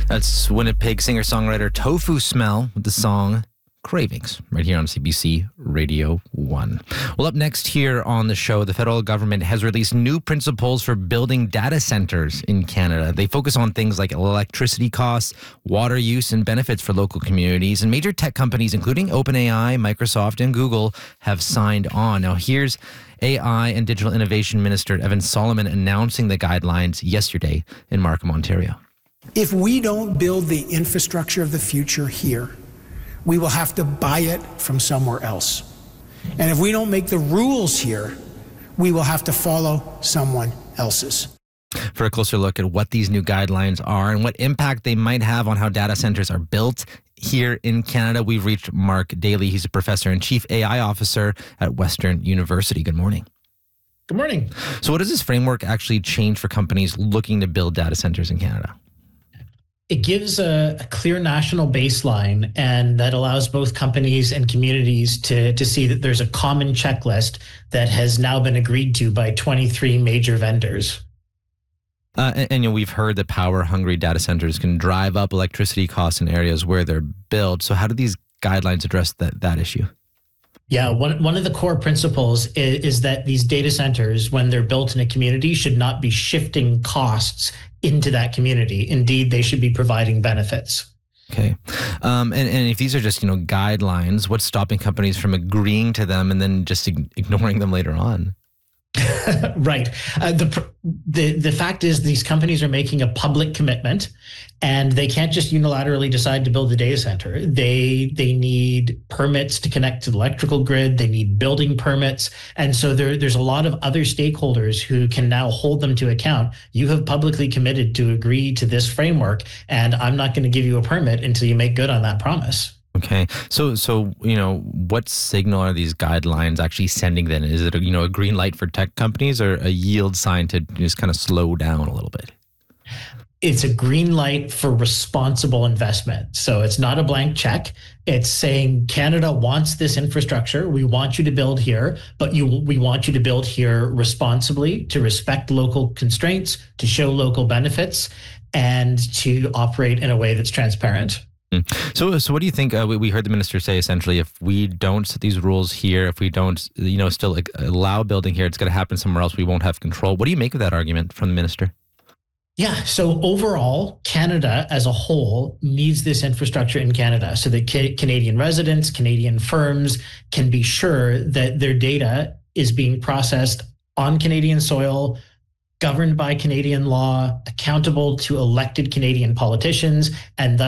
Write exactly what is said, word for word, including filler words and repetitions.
That's Winnipeg singer-songwriter Tofu Smell with the song Cravings, right here on C B C Radio one. Well, up next here on the show, the federal government has released new principles for building data centers in Canada. They focus on things like electricity costs, water use, and benefits for local communities. And major tech companies, including OpenAI, Microsoft, and Google, have signed on. Now, here's A I and Digital Innovation Minister Evan Solomon announcing the guidelines yesterday in Markham, Ontario. If we don't build the infrastructure of the future here, we will have to buy it from somewhere else. And if we don't make the rules here, we will have to follow someone else's. For a closer look at what these new guidelines are and what impact they might have on how data centers are built here in Canada, we've reached Mark Daly. He's a professor and chief A I officer at Western University. Good morning. Good morning. So what does this framework actually change for companies looking to build data centers in Canada? It gives a, a clear national baseline, and that allows both companies and communities to, to see that there's a common checklist that has now been agreed to by twenty-three major vendors. Uh, and, and you know, we've heard that power-hungry data centers can drive up electricity costs in areas where they're built. So how do these guidelines address that, that issue? Yeah, one, one of the core principles is, is that these data centers, when they're built in a community, should not be shifting costs into that community. Indeed, they should be providing benefits. Okay. Um, and, and if these are just, you know, guidelines, what's stopping companies from agreeing to them and then just ignoring them later on? Right. Uh, the, the the fact is these companies are making a public commitment, and they can't just unilaterally decide to build a data center. They they need permits to connect to the electrical grid. They need building permits. And so there, there's a lot of other stakeholders who can now hold them to account. You have publicly committed to agree to this framework, and I'm not going to give you a permit until you make good on that promise. Okay. So, so you know, what signal are these guidelines actually sending then? Is it, a, you know, a green light for tech companies or a yield sign to just kind of slow down a little bit? It's a green light for responsible investment. So it's not a blank check. It's saying Canada wants this infrastructure. We want you to build here, but you, we want you to build here responsibly, to respect local constraints, to show local benefits, and to operate in a way that's transparent. So, so what do you think? Uh, we, we heard the minister say essentially, if we don't set these rules here, if we don't, you know, still like, allow building here, it's going to happen somewhere else. We won't have control. What do you make of that argument from the minister? Yeah. So overall, Canada as a whole needs this infrastructure in Canada so that ca- Canadian residents, Canadian firms can be sure that their data is being processed on Canadian soil, governed by Canadian law, accountable to elected Canadian politicians, and thus